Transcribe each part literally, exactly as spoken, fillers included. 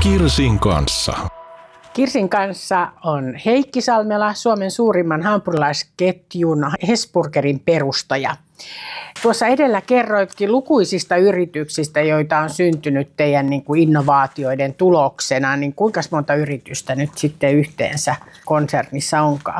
Kirsin kanssa. Kirsin kanssa on Heikki Salmela, Suomen suurimman hampurilaisketjun Hesburgerin perustaja. Tuossa edellä kerroitkin lukuisista yrityksistä, joita on syntynyt teidän niin kuin innovaatioiden tuloksena. Niin kuinka monta yritystä nyt sitten yhteensä konsernissa onkaan?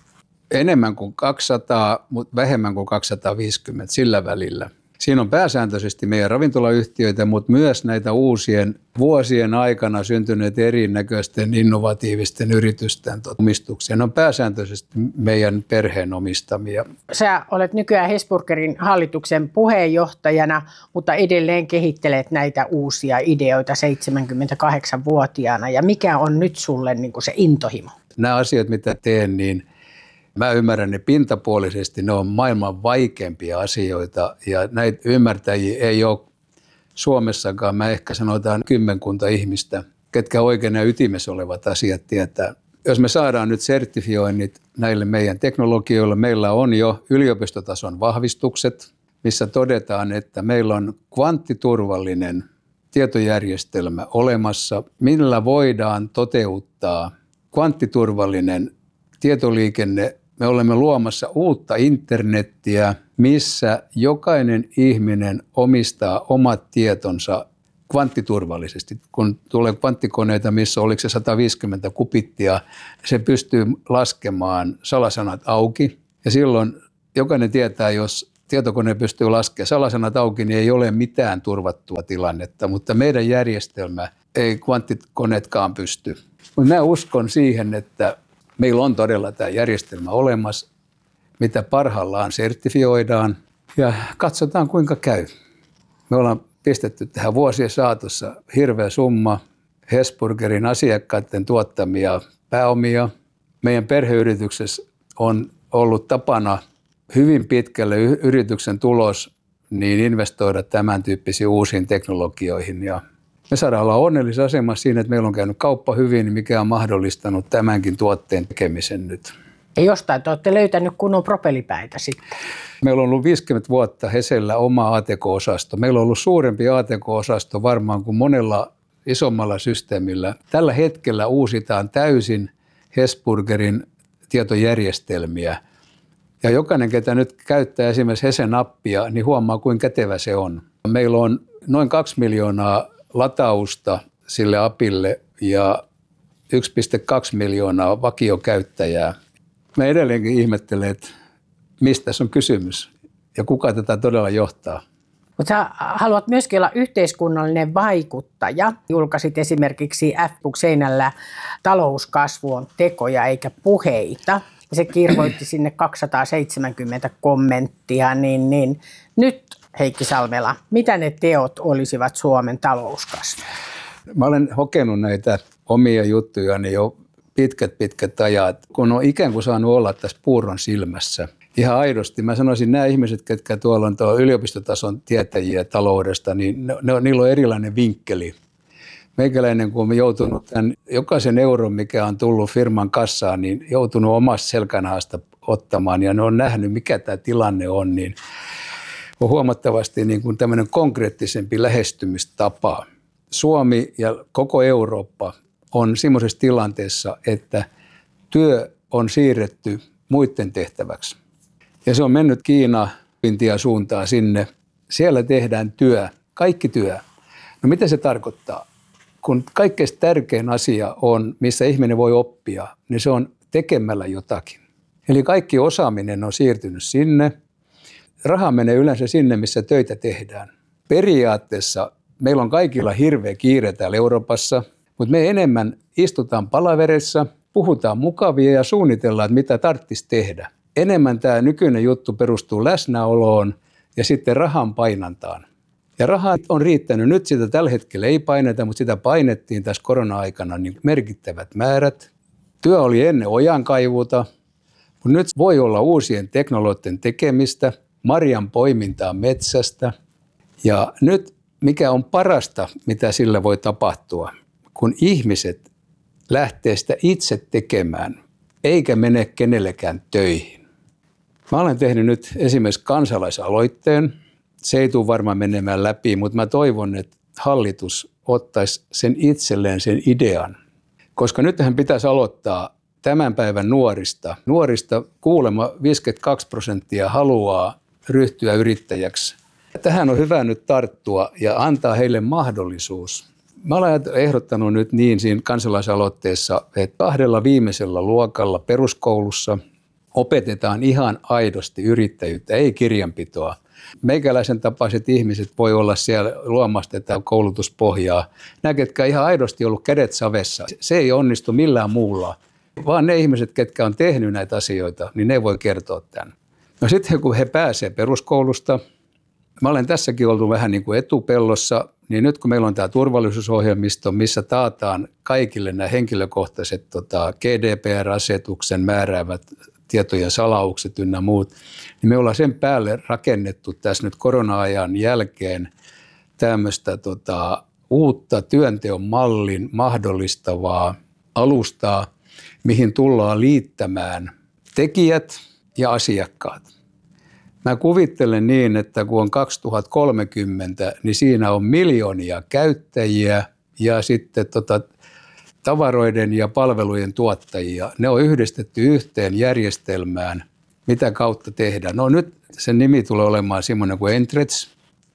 Enemmän kuin kaksisataa, mutta vähemmän kuin kaksisataaviisikymmentä sillä välillä. Siinä on pääsääntöisesti meidän ravintolayhtiöitä, mutta myös näitä uusien vuosien aikana syntyneet erinäköisten innovatiivisten yritysten omistuksia. Ne on pääsääntöisesti meidän perheen omistamia. Sä olet nykyään Hesburgerin hallituksen puheenjohtajana, mutta edelleen kehittelet näitä uusia ideoita seitsemänkymmentäkahdeksanvuotiaana. Ja mikä on nyt sulle niin kuin se intohimo? Nämä asiat, mitä teen, niin mä ymmärrän ne pintapuolisesti, ne on maailman vaikeimpia asioita ja näitä ymmärtäjiä ei ole Suomessakaan. Mä ehkä sanotaan kymmenkunta ihmistä, ketkä oikein nämä ytimessä olevat asiat tietää. Jos me saadaan nyt sertifioinnit näille meidän teknologioille, meillä on jo yliopistotason vahvistukset, missä todetaan, että meillä on kvanttiturvallinen tietojärjestelmä olemassa, millä voidaan toteuttaa kvanttiturvallinen tietoliikenne. Me olemme luomassa uutta internettiä, missä jokainen ihminen omistaa omat tietonsa kvanttiturvallisesti. Kun tulee kvanttikoneita, missä oliko se sata viisikymmentä kubittia, se pystyy laskemaan salasanat auki. Ja silloin jokainen tietää, jos tietokone pystyy laskemaan salasanat auki, niin ei ole mitään turvattua tilannetta. Mutta meidän järjestelmä ei kvanttikoneetkaan pysty. Mutta mä uskon siihen, että meillä on todella tämä järjestelmä olemassa, mitä parhaillaan sertifioidaan ja katsotaan kuinka käy. Me ollaan pistetty tähän vuosien saatossa hirveä summa Hesburgerin asiakkaiden tuottamia pääomia. Meidän perheyrityksessä on ollut tapana hyvin pitkälle yrityksen tulos niin investoida tämän tyyppisiin uusiin teknologioihin. Ja me saadaan olla onnellisessa asemassa siinä, että meillä on käynyt kauppa hyvin, mikä on mahdollistanut tämänkin tuotteen tekemisen nyt. Ja jostain te olette löytänyt kunnon propellipäitä sitten. Meillä on ollut viisikymmentä vuotta Hesellä oma A T K-osasto. Meillä on ollut suurempi A T K-osasto varmaan kuin monella isommalla systeemillä. Tällä hetkellä uusitaan täysin Hesburgerin tietojärjestelmiä. Ja jokainen, ketä nyt käyttää esimerkiksi Hese-nappia, niin huomaa, kuinka kätevä se on. Meillä on noin kaksi miljoonaa latausta sille apille ja yksi pilkku kaksi miljoonaa vakiokäyttäjää. Mä edelleenkin ihmettelen, että mistä tässä on kysymys ja kuka tätä todella johtaa. Mutta sä haluat myöskin olla yhteiskunnallinen vaikuttaja. Julkaisit esimerkiksi F-book-seinällä talouskasvu on tekoja eikä puheita. Ja se kirvoitti sinne kaksisataaseitsemänkymmentä kommenttia. Niin, niin. Nyt Heikki Salmela, mitä ne teot olisivat Suomen talouskasvua? Mä olen hokenut näitä omia juttujani jo pitkät pitkät ajat, kun on ikään kuin saanut olla tässä puuron silmässä. Ihan aidosti. Mä sanoisin, nämä ihmiset, ketkä tuolla on tuo yliopistotason tietäjiä taloudesta, niin ne, ne, niillä on erilainen vinkkeli. Meikäläinen, kun on joutunut tämän, jokaisen euron, mikä on tullut firman kassaan, niin joutunut omasta selkänahasta ottamaan ja ne on nähnyt, mikä tämä tilanne on, niin on huomattavasti niin kuin tämmöinen konkreettisempi lähestymistapa. Suomi ja koko Eurooppa on semmoisessa tilanteessa, että työ on siirretty muiden tehtäväksi. Ja se on mennyt Kiina, Intia suuntaan sinne. Siellä tehdään työ, kaikki työ. No mitä se tarkoittaa? Kun kaikkein tärkein asia on, missä ihminen voi oppia, niin se on tekemällä jotakin. Eli kaikki osaaminen on siirtynyt sinne. Raha menee yleensä sinne, missä töitä tehdään. Periaatteessa meillä on kaikilla hirveä kiire täällä Euroopassa, mutta me enemmän istutaan palaverissa, puhutaan mukavia ja suunnitellaan, että mitä tarvitsisi tehdä. Enemmän tämä nykyinen juttu perustuu läsnäoloon ja sitten rahan painantaan. Ja rahaa on riittänyt. Nyt sitä tällä hetkellä ei paineta, mutta sitä painettiin tässä korona-aikana niin merkittävät määrät. Työ oli ennen ojankaivuuta, mutta nyt voi olla uusien teknologioiden tekemistä, marjan poimintaa metsästä. Ja nyt mikä on parasta, mitä sillä voi tapahtua, kun ihmiset lähtee sitä itse tekemään, eikä mene kenellekään töihin. Mä olen tehnyt nyt esimerkiksi kansalaisaloitteen. Se ei tule varmaan menemään läpi, mutta mä toivon, että hallitus ottaisi sen itselleen sen idean. Koska nythän pitäisi aloittaa tämän päivän nuorista. Nuorista kuulemma viisikymmentäkaksi prosenttia haluaa ryhtyä yrittäjäksi. Tähän on hyvä nyt tarttua ja antaa heille mahdollisuus. Mä olen ehdottanut nyt niin siinä kansalaisaloitteessa, että kahdella viimeisellä luokalla peruskoulussa opetetaan ihan aidosti yrittäjyyttä, ei kirjanpitoa. Meikäläisen tapaiset ihmiset voi olla siellä luomassa tätä koulutuspohjaa. Nämä, ketkä ihan aidosti ollut kädet savessa, se ei onnistu millään muulla. Vaan ne ihmiset, ketkä on tehnyt näitä asioita, niin ne voi kertoa tämän. No sitten kun he pääsevät peruskoulusta, mä olen tässäkin ollut vähän niin kuin etupellossa, niin nyt kun meillä on tämä turvallisuusohjelmisto, missä taataan kaikille nämä henkilökohtaiset tota, G D P R-asetuksen määräävät tietojen salaukset ynnä muut, niin me ollaan sen päälle rakennettu tässä nyt korona-ajan jälkeen tämmöistä tota, uutta työnteon mallin mahdollistavaa alustaa, mihin tullaan liittämään tekijät ja asiakkaat. Mä kuvittelen niin, että kun on kaksituhattakolmekymmentä, niin siinä on miljoonia käyttäjiä ja sitten tota, tavaroiden ja palvelujen tuottajia. Ne on yhdistetty yhteen järjestelmään, mitä kautta tehdään. No nyt sen nimi tulee olemaan semmoinen kuin Entrez.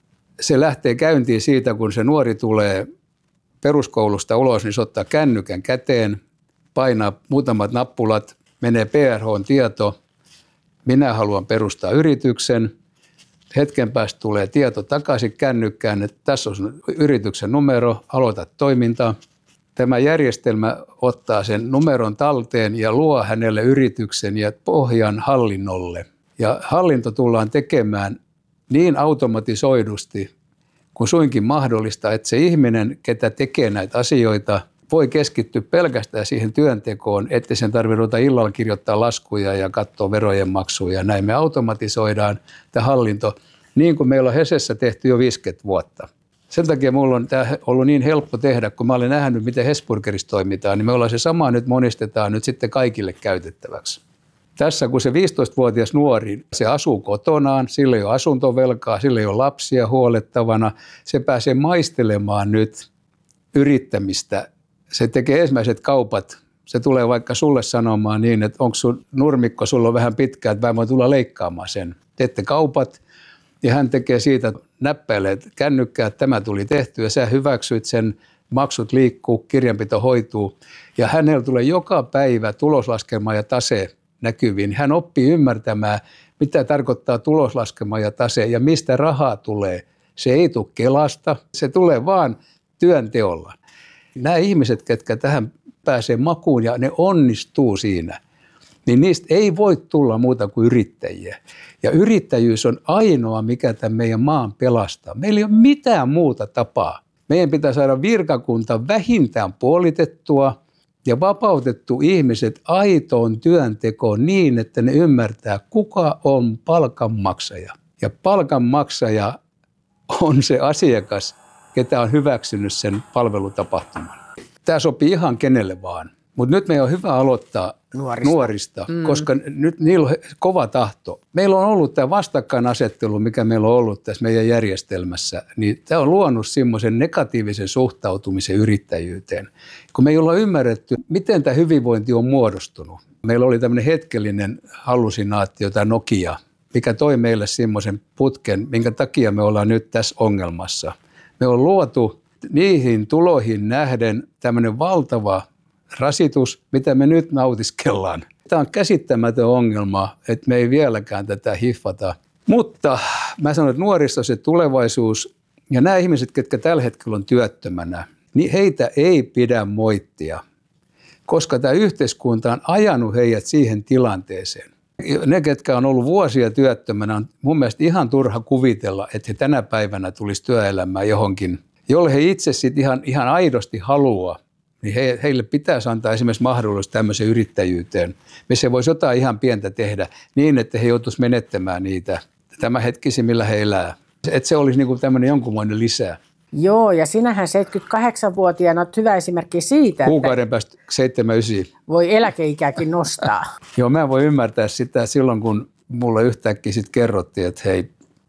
Se lähtee käyntiin siitä, kun se nuori tulee peruskoulusta ulos, niin se ottaa kännykän käteen, painaa muutamat nappulat, menee P R H-tieto. Minä haluan perustaa yrityksen. Hetken päästä tulee tieto takaisin kännykkään, että tässä on yrityksen numero, aloita toiminta. Tämä järjestelmä ottaa sen numeron talteen ja luo hänelle yrityksen ja pohjan hallinnolle. Ja hallinto tullaan tekemään niin automatisoidusti kuin suinkin mahdollista, että se ihminen, ketä tekee näitä asioita, voi keskittyä pelkästään siihen työntekoon, ettei sen tarvitse ruveta illalla kirjoittaa laskuja ja katsoa verojen maksuja. Näin me automatisoidaan tämä hallinto niin kuin meillä on Hesessä tehty jo viisikymmentä vuotta. Sen takia minulla on tämä ollut niin helppo tehdä, kun mä olen nähnyt, miten Hesburgerissa toimitaan, niin me ollaan se sama nyt monistetaan nyt sitten kaikille käytettäväksi. Tässä kun se viisitoistavuotias nuori, se asuu kotonaan, sillä ei ole asuntovelkaa, sillä ei ole lapsia huolettavana, se pääsee maistelemaan nyt yrittämistä. Se tekee ensimmäiset kaupat. Se tulee vaikka sulle sanomaan niin, että onko sun nurmikko, sulla on vähän pitkää, että mä voin tulla leikkaamaan sen. Teette kaupat ja hän tekee siitä, näppäilee kännykkää, että tämä tuli tehty ja sä hyväksyt sen, maksut liikkuu, kirjanpito hoituu ja hänellä tulee joka päivä tuloslaskelma ja tase näkyviin. Hän oppii ymmärtämään, mitä tarkoittaa tuloslaskelma ja tase ja mistä rahaa tulee. Se ei tule Kelasta, se tulee vaan työnteolla. Nämä ihmiset, ketkä tähän pääsee makuun ja ne onnistuu siinä, niin niistä ei voi tulla muuta kuin yrittäjiä. Ja yrittäjyys on ainoa, mikä tämän meidän maan pelastaa. Meillä ei ole mitään muuta tapaa. Meidän pitää saada virkakunta vähintään puolitettua ja vapautettu ihmiset aitoon työntekoon niin, että ne ymmärtää, kuka on palkanmaksaja. Ja palkanmaksaja on se asiakas, ketä on hyväksynyt sen palvelutapahtuman. Tämä sopii ihan kenelle vaan, mutta nyt meidän on hyvä aloittaa nuorista, nuorista mm. koska nyt niillä on kova tahto. Meillä on ollut tämä vastakkainasettelu, mikä meillä on ollut tässä meidän järjestelmässä, niin tämä on luonut semmoisen negatiivisen suhtautumisen yrittäjyyteen. Kun me ei olla ymmärretty, miten tämä hyvinvointi on muodostunut. Meillä oli tämmöinen hetkellinen hallusinaatio, tämä Nokia, mikä toi meille semmoisen putken, minkä takia me ollaan nyt tässä ongelmassa. Me on luotu niihin tuloihin nähden tämmöinen valtava rasitus, mitä me nyt nautiskellaan. Tämä on käsittämätön ongelma, että me ei vieläkään tätä hiffata. Mutta mä sanon, että nuorissa se tulevaisuus ja nämä ihmiset, ketkä tällä hetkellä on työttömänä, niin heitä ei pidä moittia, koska tämä yhteiskunta on ajanut heidät siihen tilanteeseen. Ne, ketkä on ollut vuosia työttömänä, on mun mielestä ihan turha kuvitella, että he tänä päivänä tulisi työelämään johonkin, jolle he itse sitten ihan, ihan aidosti haluaa, niin he, heille pitäisi antaa esimerkiksi mahdollisuus tämmöiseen yrittäjyyteen, missä he voisi jotain ihan pientä tehdä niin, että he joutuisi menettämään niitä tämänhetkisiä, millä he elää. Että se olisi niin kuin tämmöinen jonkunmoinen lisää. Joo, ja sinähän seitsemänkymmentäkahdeksanvuotiaana olet hyvä esimerkki siitä, kuukauden että päästä seitsemänkymmentäyhdeksän. Voi eläkeikääkin nostaa. Joo, mä voin ymmärtää sitä silloin, kun mulle yhtäkkiä sitten kerrottiin, että hei,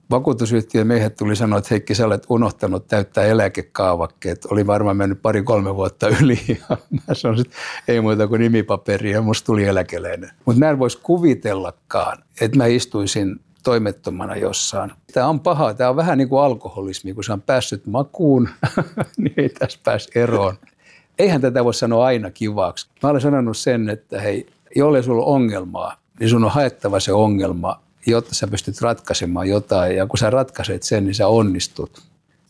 vakuutusyhtiön miehet tuli sanoa, että Heikki, sä olet unohtanut täyttää eläkekaavakkeet. Oli varmaan mennyt pari-kolme vuotta yli ja mä sanoin, että ei muuta kuin nimipaperia ja musta tuli eläkeläinen. Mutta mä en voisi kuvitellakaan, että mä istuisin toimettomana jossain. Tämä on paha. Tämä on vähän niin kuin alkoholismi, kun se on päässyt makuun, niin ei tässä pääse eroon. Eihän tätä voi sanoa aina kivaksi. Mä olen sanonut sen, että hei, jollei sulla on ongelmaa, niin sun on haettava se ongelma, jotta sä pystyt ratkaisemaan jotain. Ja kun sä ratkaiset sen, niin sä onnistut.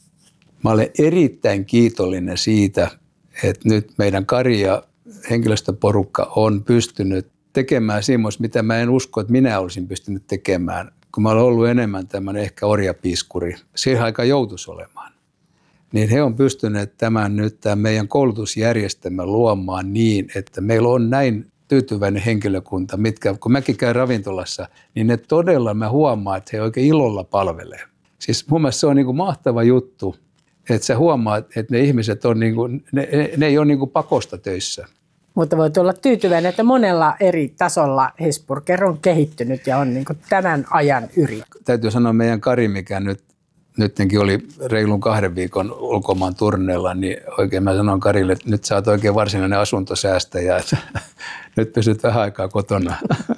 Mä olen erittäin kiitollinen siitä, että nyt meidän Kari ja henkilöstöporukka on pystynyt tekemään semmoista, mitä mä en usko, että minä olisin pystynyt tekemään. Kun mä olen ollut enemmän tämmöinen ehkä orjapiiskuri, siihen aika joutuisi olemaan. Niin he on pystyneet tämän nyt tämän meidän koulutusjärjestelmän luomaan niin, että meillä on näin tyytyväinen henkilökunta, mitkä, kun mäkin käyn ravintolassa, niin ne todella mä huomaan, että he oikein ilolla palvelee. Siis mun mielestä se on niin kuin mahtava juttu, että sä huomaat, että ne ihmiset on niin kuin, ne, ne ei ole niin kuin pakosta töissä. Mutta voit olla tyytyväinen, että monella eri tasolla Hesburger on kehittynyt ja on niin kuin tämän ajan yritys. Täytyy sanoa meidän Kari, mikä nyt nytkin oli reilun kahden viikon ulkomaan turneella, niin oikein mä sanon Karille, että nyt sä oot oikein varsinainen asuntosäästäjä, että nyt pysyt vähän aikaa kotona.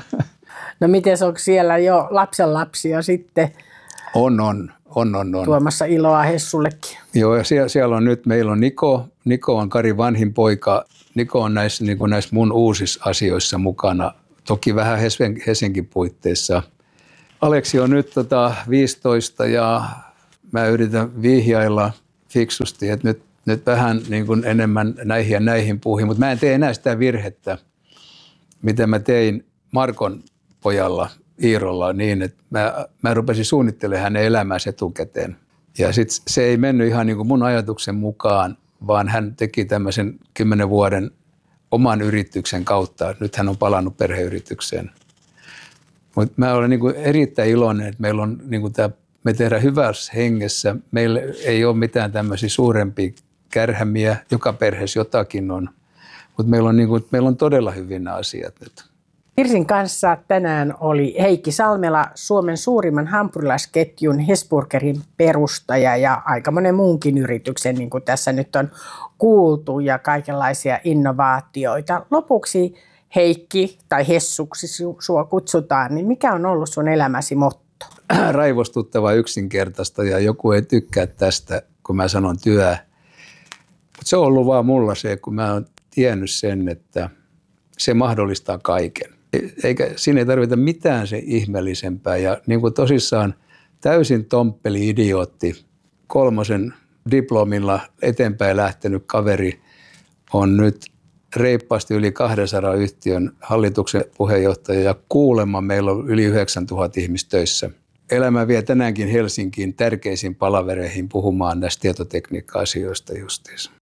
No miten onko siellä jo lapsenlapsia sitten? On, on, on, on, on. Tuomassa iloa Hessullekin. Joo, ja siellä, siellä on nyt, meillä on Niko, Niko on Karin vanhin poika, Niko on näissä, niin kuin näissä mun uusissa asioissa mukana, toki vähän Hesenkin puitteissa. Aleksi on nyt tota viisitoista ja mä yritän vihjailla fiksusti, että nyt, nyt vähän niin kuin enemmän näihin ja näihin puihin, mutta mä en tee enää sitä virhettä, mitä mä tein Markon pojalla Iirolla niin, että mä, mä rupesin suunnittelemaan hänen elämäänsä etukäteen. Ja sitten se ei mennyt ihan niin kuin mun ajatuksen mukaan, vaan hän teki tämmöisen kymmenen vuoden oman yrityksen kautta. Nyt hän on palannut perheyritykseen. Mutta mä olen niin kuin erittäin iloinen, että meillä on niin kuin tämä, me tehdään hyvässä hengessä. Meillä ei ole mitään tämmöisiä suurempia kärhämiä. Joka perheessä jotakin on. Mutta meillä on, niin kuin, meillä on todella hyvin nämä asiat nyt. Kirsin kanssa tänään oli Heikki Salmela, Suomen suurimman hampurilaisketjun Hesburgerin perustaja ja aika monen muunkin yrityksen, niin kuin tässä nyt on kuultu, ja kaikenlaisia innovaatioita. Lopuksi Heikki, tai Hessuksi sua kutsutaan, niin mikä on ollut sun elämäsi motto? Raivostuttava, yksinkertaista, ja joku ei tykkää tästä, kun mä sanon työ. Mutta se on ollut vaan mulla se, kun mä oon tiennyt sen, että se mahdollistaa kaiken. Eikä siinä ei tarvita mitään se ihmeellisempää. Ja niin kuin tosissaan täysin tomppeli idiootti, kolmosen diplomilla eteenpäin lähtenyt kaveri on nyt reippaasti yli kahdensadan yhtiön hallituksen puheenjohtaja ja kuulemma meillä on yli yhdeksäntuhatta ihmistä töissä. Elämä vie tänäänkin Helsinkiin tärkeisiin palavereihin puhumaan näistä tietotekniikka-asioista justiinsa.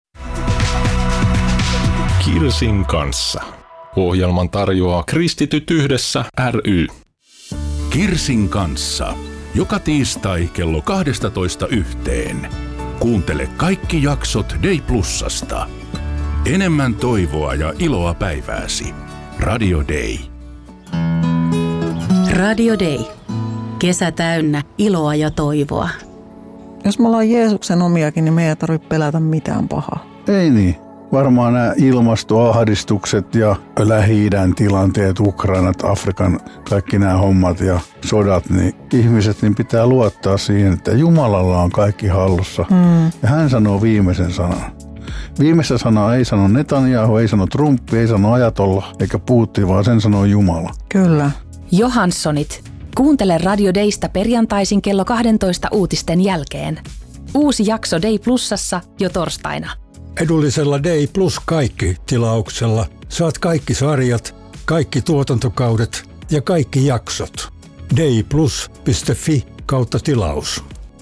Kirsin kanssa. Ohjelman tarjoaa Kristityt yhdessä ry. Kirsin kanssa. Joka tiistai kello kaksitoista yhteen. Kuuntele kaikki jaksot Day Plusasta. Enemmän toivoa ja iloa päivääsi. Radio Day. Radio Day. Kesä täynnä iloa ja toivoa. Jos me ollaan Jeesuksen omiakin, niin me ei tarvitse pelätä mitään pahaa. Ei niin. Varmaan nämä ilmastoahdistukset ja Lähi-idän tilanteet, Ukrainat, Afrikan, kaikki nämä hommat ja sodat, niin ihmiset niin pitää luottaa siihen, että Jumalalla on kaikki hallussa. Mm. Ja hän sanoo viimeisen sanan. Viimeistä sanaa ei sano Netanyahu, ei sano Trump, ei sano Ajatolla eikä Putin, vaan sen sanoo Jumala. Kyllä. Johanssonit. Kuuntele Radio Daysta perjantaisin kello kaksitoista uutisten jälkeen. Uusi jakso Day Plusassa jo torstaina. Edullisella Day Plus kaikki -tilauksella saat kaikki sarjat, kaikki tuotantokaudet ja kaikki jaksot. dayplus piste fi kautta tilaus.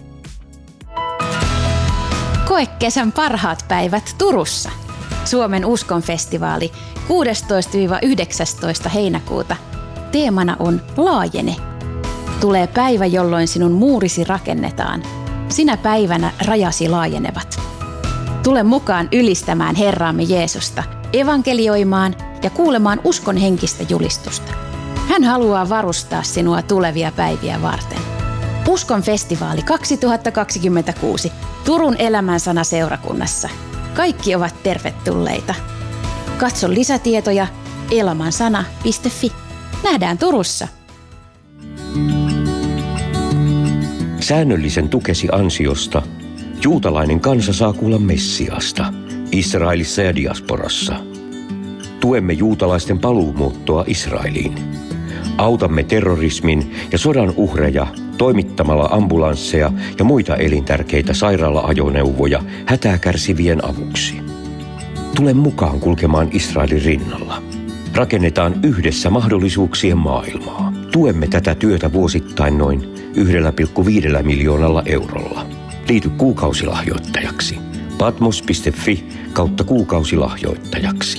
Koe kesän parhaat päivät Turussa. Suomen uskonfestivaali kuudestoista yhdeksästoista heinäkuuta. Teemana on Laajene. Tulee päivä, jolloin sinun muurisi rakennetaan. Sinä päivänä rajasi laajenevat. Tule mukaan ylistämään Herraamme Jeesusta, evankelioimaan ja kuulemaan uskon henkistä julistusta. Hän haluaa varustaa sinua tulevia päiviä varten. Uskon festivaali kaksituhattakaksikymmentäkuusi Turun elämänsana seurakunnassa. Kaikki ovat tervetulleita. Katso lisätietoja elamansana piste fi. Nähdään Turussa. Säännöllisen tukesi ansiosta juutalainen kansa saa kuulla Messiasta Israelissa ja diasporassa. Tuemme juutalaisten paluumuuttoa Israeliin. Autamme terrorismin ja sodan uhreja toimittamalla ambulansseja ja muita elintärkeitä sairaala-ajoneuvoja hätää kärsivien avuksi. Tule mukaan kulkemaan Israelin rinnalla. Rakennetaan yhdessä mahdollisuuksien maailmaa. Tuemme tätä työtä vuosittain noin yksi pilkku viisi miljoonalla eurolla. Liity kuukausilahjoittajaksi. patmos piste fi kautta kuukausilahjoittajaksi.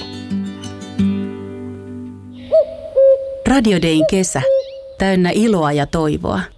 Radio Dayn kesä. Täynnä iloa ja toivoa.